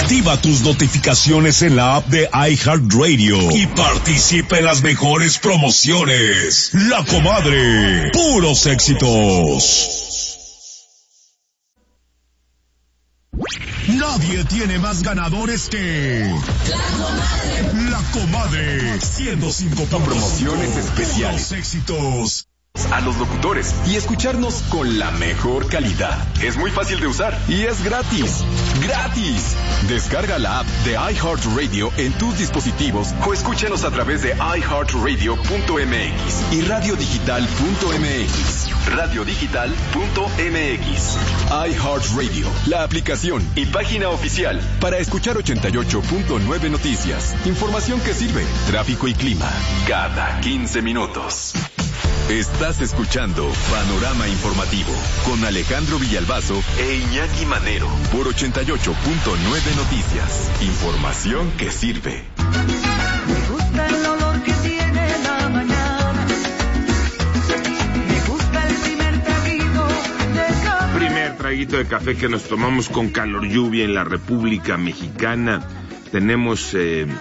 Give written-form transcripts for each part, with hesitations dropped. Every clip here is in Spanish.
Activa tus notificaciones en la app de iHeartRadio y participa en las mejores promociones. La Comadre, puros éxitos. Nadie tiene más ganadores que La Comadre. 105 con promociones especiales, éxitos a los locutores y escucharnos con la mejor calidad. Es muy fácil de usar y es gratis. ¡Gratis! Descarga la app de iHeartRadio en tus dispositivos o escúchanos a través de iHeartRadio.mx y radiodigital.mx. Radiodigital.mx. iHeartRadio, la aplicación y página oficial para escuchar 88.9 noticias, información que sirve, tráfico y clima, cada 15 minutos. Estás escuchando Panorama Informativo con Alejandro Villalbazo e Iñaki Manero por 88.9 Noticias. Información que sirve. Me gusta el olor que tiene la mañana. Me gusta el primer traguito de café. Primer traguito de café que nos tomamos con calor lluvia en la República Mexicana. Tenemos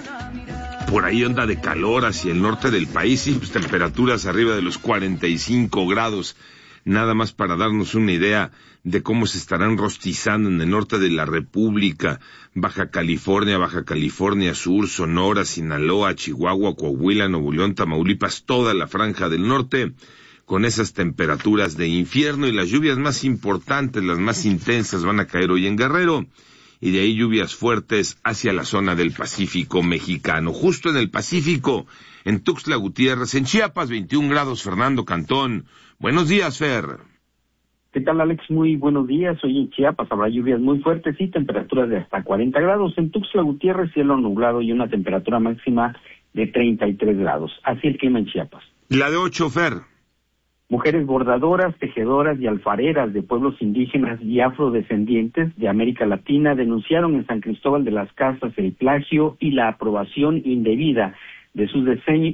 por ahí onda de calor hacia el norte del país y pues, temperaturas arriba de los 45 grados. Nada más para darnos una idea de cómo se estarán rostizando en el norte de la República, Baja California Sur, Sonora, Sinaloa, Chihuahua, Coahuila, Nuevo León, Tamaulipas, toda la franja del norte, con esas temperaturas de infierno, y las lluvias más importantes, las más intensas van a caer hoy en Guerrero, y de ahí lluvias fuertes hacia la zona del Pacífico mexicano. Justo en el Pacífico, en Tuxtla Gutiérrez, en Chiapas, 21 grados, Fernando Cantón. Buenos días, Fer. ¿Qué tal, Alex? Muy buenos días. Hoy en Chiapas habrá lluvias muy fuertes y temperaturas de hasta 40 grados. En Tuxtla Gutiérrez, cielo nublado y una temperatura máxima de 33 grados. Así el clima en Chiapas. La de 8, Fer. Mujeres bordadoras, tejedoras y alfareras de pueblos indígenas y afrodescendientes de América Latina denunciaron en San Cristóbal de las Casas el plagio y la aprobación indebida de sus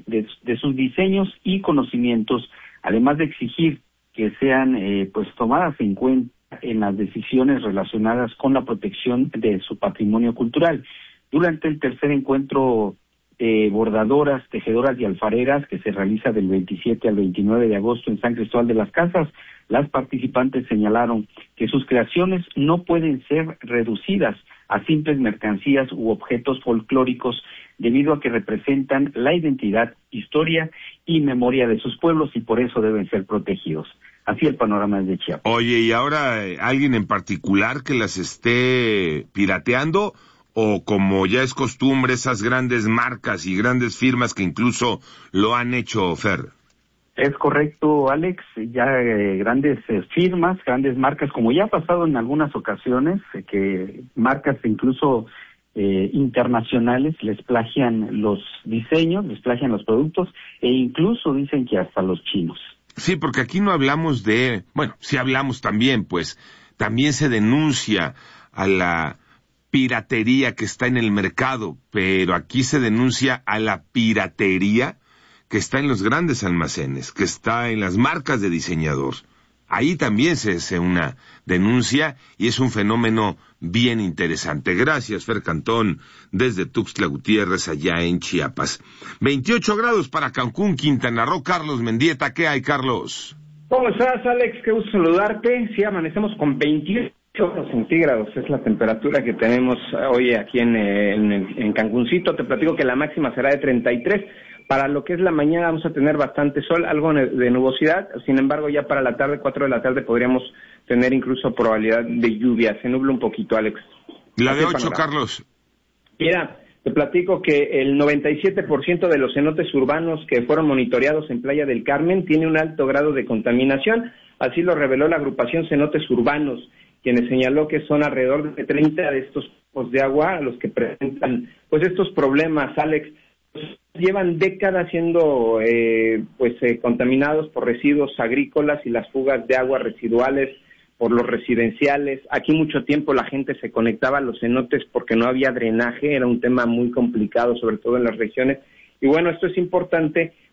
diseños y conocimientos, además de exigir que sean tomadas en cuenta en las decisiones relacionadas con la protección de su patrimonio cultural. Durante el tercer encuentro bordadoras, tejedoras y alfareras que se realiza del 27 al 29 de agosto en San Cristóbal de las Casas, las participantes señalaron que sus creaciones no pueden ser reducidas a simples mercancías u objetos folclóricos debido a que representan la identidad, historia y memoria de sus pueblos y por eso deben ser protegidos. Así el panorama es de Chiapas. Oye, ¿y ahora alguien en particular que las esté pirateando? O como ya es costumbre, esas grandes marcas y grandes firmas que incluso lo han hecho, Fer. Es correcto, Alex, ya grandes firmas, grandes marcas, como ya ha pasado en algunas ocasiones, que marcas incluso internacionales les plagian los diseños, les plagian los productos e incluso dicen que hasta los chinos. Sí, porque aquí no hablamos sí hablamos también, pues también se denuncia a la piratería que está en el mercado, pero aquí se denuncia a la piratería que está en los grandes almacenes, que está en las marcas de diseñador. Ahí también se hace una denuncia y es un fenómeno bien interesante. Gracias, Fer Cantón, desde Tuxtla Gutiérrez, allá en Chiapas. 28 grados para Cancún, Quintana Roo. Carlos Mendieta, ¿qué hay, Carlos? ¿Cómo estás, Alex? Qué gusto saludarte. Sí, amanecemos con 28 grados centígrados, es la temperatura que tenemos hoy aquí en Cancuncito. Te platico que la máxima será de 33. Para lo que es la mañana vamos a tener bastante sol, algo de nubosidad. Sin embargo, ya para la tarde, 4 de la tarde, podríamos tener incluso probabilidad de lluvia. Se nubla un poquito, Alex. La de 8, Carlos. Mira, te platico que el 97% de los cenotes urbanos que fueron monitoreados en Playa del Carmen tiene un alto grado de contaminación. Así lo reveló la agrupación Cenotes Urbanos, quienes señaló que son alrededor de 30 de estos tipos de agua los que presentan pues estos problemas, Alex. Llevan décadas siendo contaminados por residuos agrícolas y las fugas de agua residuales por los residenciales. Aquí mucho tiempo la gente se conectaba a los cenotes porque no había drenaje, era un tema muy complicado, sobre todo en las regiones. Y bueno, esto es importante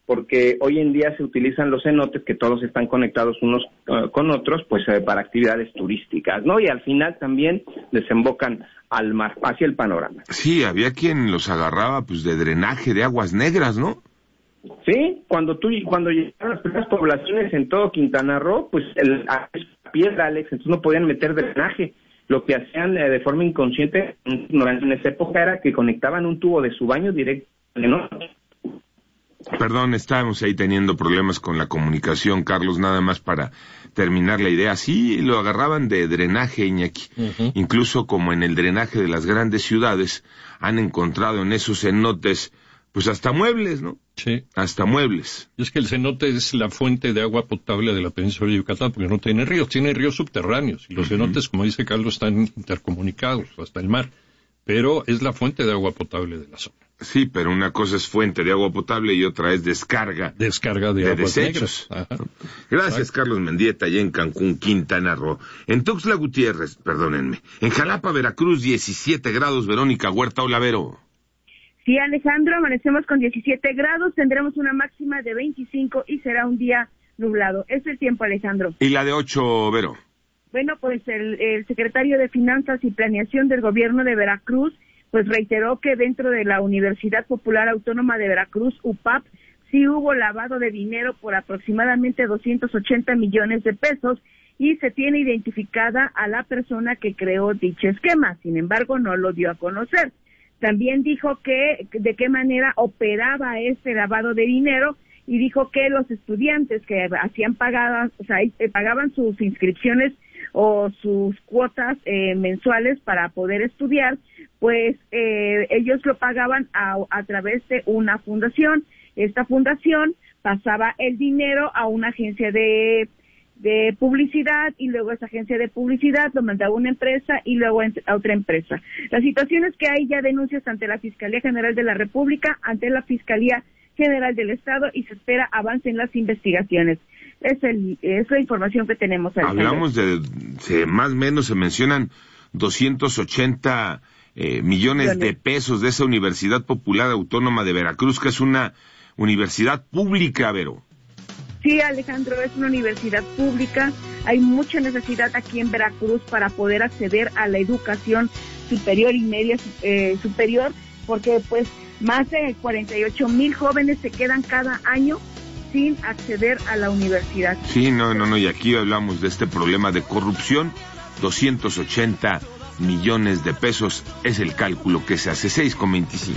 porque hoy en día se utilizan los cenotes, que todos están conectados unos con otros, pues para actividades turísticas, ¿no? Y al final también desembocan al mar, hacia el panorama. Sí, había quien los agarraba pues de drenaje de aguas negras, ¿no? Sí, cuando llegaron las primeras poblaciones en todo Quintana Roo, pues la piedra, Alex, entonces no podían meter drenaje. Lo que hacían de forma inconsciente, en esa época, era que conectaban un tubo de su baño directo, ¿no? Perdón, estábamos ahí teniendo problemas con la comunicación, Carlos, nada más para terminar la idea. Sí, lo agarraban de drenaje, Iñaki. Uh-huh. Incluso como en el drenaje de las grandes ciudades, han encontrado en esos cenotes, pues hasta muebles, ¿no? Sí. Hasta muebles. Y es que el cenote es la fuente de agua potable de la península de Yucatán, porque no tiene ríos subterráneos. Y los cenotes, como dice Carlos, están intercomunicados hasta el mar. Pero es la fuente de agua potable de la zona. Sí, pero una cosa es fuente de agua potable y otra es descarga de desechos. Gracias, Carlos Mendieta, allá en Cancún, Quintana Roo. En Tuxtla Gutiérrez, perdónenme. En Jalapa, Veracruz, 17 grados, Verónica Huerta, hola, Vero. Sí, Alejandro, amanecemos con 17 grados, tendremos una máxima de 25 y será un día nublado. Es el tiempo, Alejandro. ¿Y la de 8, Vero? Bueno, pues el secretario de Finanzas y Planeación del Gobierno de Veracruz, pues reiteró que dentro de la Universidad Popular Autónoma de Veracruz, UPAP, sí hubo lavado de dinero por aproximadamente 280 millones de pesos y se tiene identificada a la persona que creó dicho esquema. Sin embargo, no lo dio a conocer. También dijo que de qué manera operaba este lavado de dinero y dijo que los estudiantes que pagaban sus inscripciones o sus cuotas mensuales para poder estudiar, pues ellos lo pagaban a través de una fundación. Esta fundación pasaba el dinero a una agencia de publicidad y luego esa agencia de publicidad lo mandaba a una empresa y luego a otra empresa. La situación es que hay ya denuncias ante la Fiscalía General de la República, ante la Fiscalía General del Estado y se espera avance en las investigaciones. Es la información que tenemos. Hablamos más o menos se mencionan 280 millones de pesos de esa Universidad Popular Autónoma de Veracruz, que es una universidad pública, Vero. Sí, Alejandro, es una universidad pública. Hay mucha necesidad aquí en Veracruz para poder acceder a la educación superior y media superior, porque pues más de 48,000 jóvenes se quedan cada año sin acceder a la universidad. Sí, no, y aquí hablamos de este problema de corrupción. 280 millones de pesos es el cálculo que se hace. 6,25.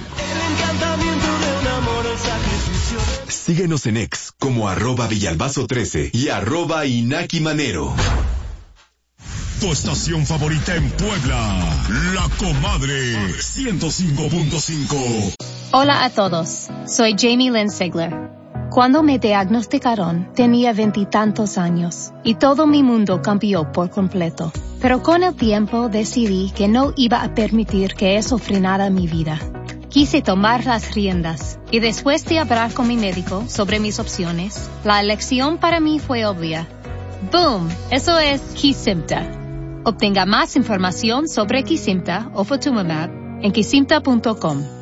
Síguenos en X como @Villalbazo13 y @InakiManero. Tu estación favorita en Puebla, La Comadre 105.5. Hola a todos, soy Jamie Lynn Sigler. Cuando me diagnosticaron, tenía 20 y tantos años y todo mi mundo cambió por completo. Pero con el tiempo decidí que no iba a permitir que eso frenara mi vida. Quise tomar las riendas y después de hablar con mi médico sobre mis opciones, la elección para mí fue obvia. ¡Boom! Eso es Kesimpta. Obtenga más información sobre Kesimpta o Ofatumumab en kesimpta.com.